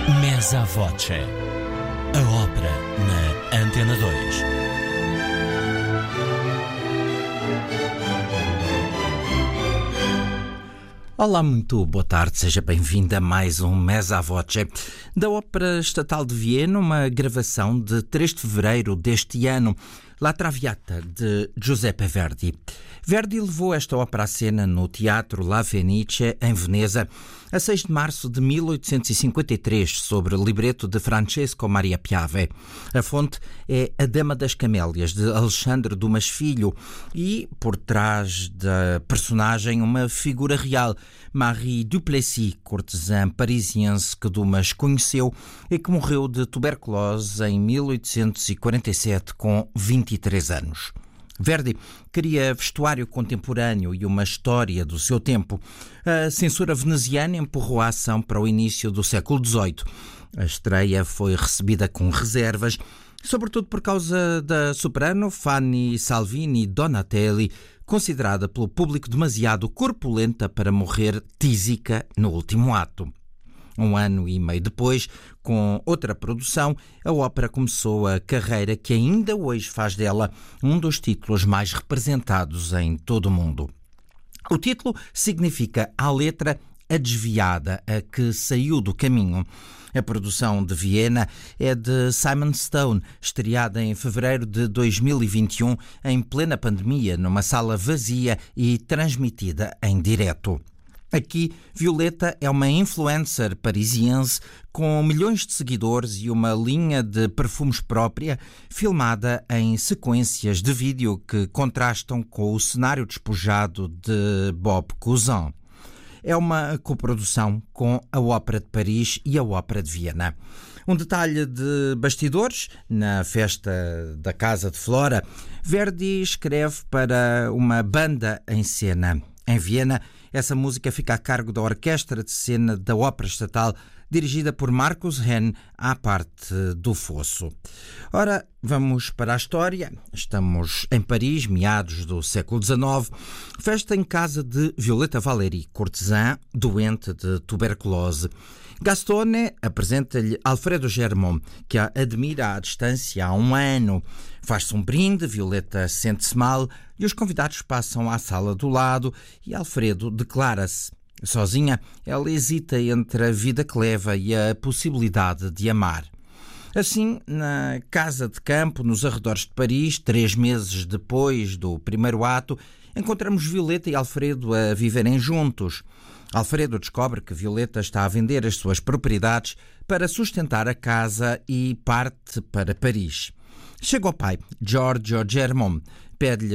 Mesa Voce. A ópera na Antena 2. Olá, muito boa tarde, seja bem-vindo a mais um Mesa Voce da Ópera Estatal de Viena, uma gravação de 3 de fevereiro deste ano, La Traviata, de Giuseppe Verdi. Verdi levou esta ópera à cena no Teatro La Fenice, em Veneza, a 6 de março de 1853, sobre libreto de Francesco Maria Piave. A fonte é A Dama das Camélias, de Alexandre Dumas Filho, e, por trás da personagem, uma figura real, Marie Duplessis, cortesã parisiense que Dumas conheceu e que morreu de tuberculose em 1847, com 23 anos. Verdi queria vestuário contemporâneo e uma história do seu tempo. A censura veneziana empurrou a ação para o início do século XVIII. A estreia foi recebida com reservas, sobretudo por causa da soprano Fanny Salvini Donatelli, considerada pelo público demasiado corpulenta para morrer tísica no último ato. Um ano e meio depois, com outra produção, a ópera começou a carreira que ainda hoje faz dela um dos títulos mais representados em todo o mundo. O título significa a letra a desviada, a que saiu do caminho. A produção de Viena é de Simon Stone, estreada em fevereiro de 2021, em plena pandemia, numa sala vazia e transmitida em direto. Aqui, Violeta é uma influencer parisiense com milhões de seguidores e uma linha de perfumes própria, filmada em sequências de vídeo que contrastam com o cenário despojado de Bob Cousin. É uma coprodução com a Ópera de Paris e a Ópera de Viena. Um detalhe de bastidores: na festa da Casa de Flora, Verdi escreve para uma banda em cena. Em Viena, essa música fica a cargo da Orquestra de Cena da Ópera Estatal, dirigida por Markus Henn, à parte do fosso. Ora, vamos para a história. Estamos em Paris, meados do século XIX, festa em casa de Violeta Valéry, cortesã doente de tuberculose. Gastone apresenta-lhe Alfredo Germont, que a admira à distância há um ano. Faz-se um brinde, Violeta sente-se mal e os convidados passam à sala do lado e Alfredo declara-se. Sozinha, ela hesita entre a vida que leva e a possibilidade de amar. Assim, na casa de campo, nos arredores de Paris, 3 meses depois do primeiro ato, encontramos Violeta e Alfredo a viverem juntos. Alfredo descobre que Violeta está a vender as suas propriedades para sustentar a casa e parte para Paris. Chega o pai, Giorgio Germont, pede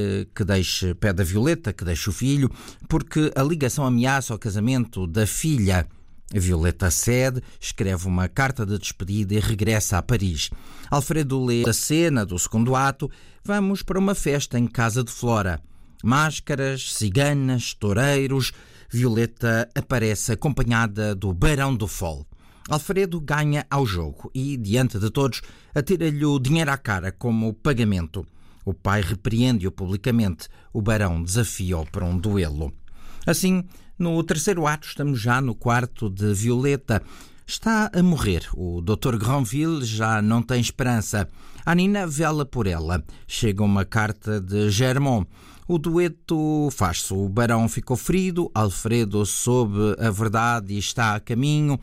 a Violeta que deixe o filho, porque a ligação ameaça o casamento da filha. A Violeta cede, escreve uma carta de despedida e regressa a Paris. Alfredo lê a cena do segundo ato. Vamos para uma festa em Casa de Flora. Máscaras, ciganas, toureiros. Violeta aparece acompanhada do Barão do Fol. Alfredo ganha ao jogo e, diante de todos, atira-lhe o dinheiro à cara como pagamento. O pai repreende-o publicamente. O barão desafia-o para um duelo. Assim, no terceiro ato, estamos já no quarto de Violeta. Está a morrer. O Dr. Granville já não tem esperança. A Nina vela por ela. Chega uma carta de Germont. O dueto faz-se. O barão ficou ferido. Alfredo soube a verdade e está a caminho.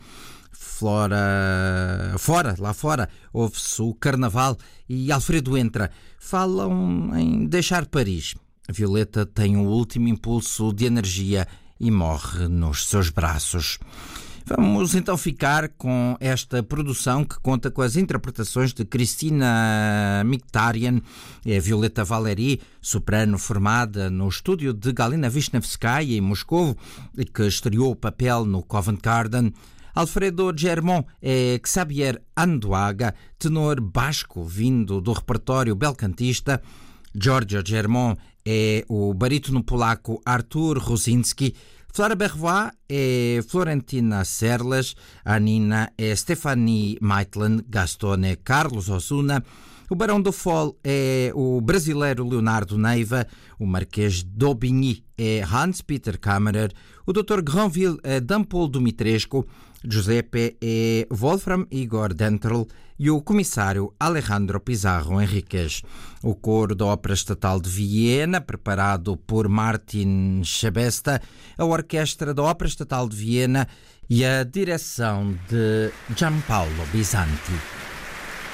Lá fora, ouve-se o carnaval e Alfredo entra. Falam em deixar Paris. Violeta tem o último impulso de energia e morre nos seus braços. Vamos então ficar com esta produção que conta com as interpretações de Kristina Mkhitaryan, Violeta Valéry, soprano formada no estúdio de Galina Vishnevskaya em Moscou e que estreou o papel no Covent Garden. Alfredo Germont é Xavier Anduaga, tenor basco vindo do repertório belcantista. Giorgio Germont é o barítono polaco Artur Rusinski. Flora Berrois é Florentina Serlas. A Nina é Stephanie Maitland. Gastone é Carlos Osuna. O Barão do Fol é o brasileiro Leonardo Neiva, o Marquês d'Aubigny é Hans-Peter Kammerer, o Dr. Granville é Dampol Dumitrescu, Giuseppe é Wolfram Igor Dentrl e o comissário Alejandro Pizarro Henriquez. O coro da Ópera Estatal de Viena, preparado por Martin Sebesta, a Orquestra da Ópera Estatal de Viena e a direção de Gianpaolo Bisanti.